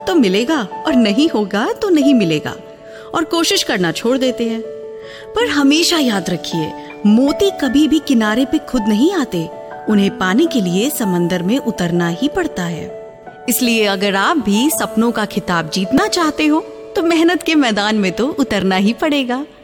तो मिलेगा और नहीं होगा तो नहीं मिलेगा और कोशिश करना छोड़ देते हैं। पर हमेशा याद रखिए, मोती कभी भी किनारे पे खुद नहीं आते, उन्हें पाने के लिए समंदर में उतरना ही पड़ता है। इसलिए अगर आप भी सपनों का खिताब जीतना चाहते हो तो मेहनत के मैदान में तो उतरना ही पड़ेगा।